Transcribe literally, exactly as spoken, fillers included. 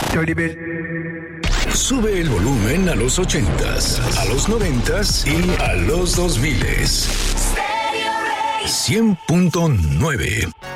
Sube el volumen a los ochentas, a los noventas y a los dos miles. cien punto nueve.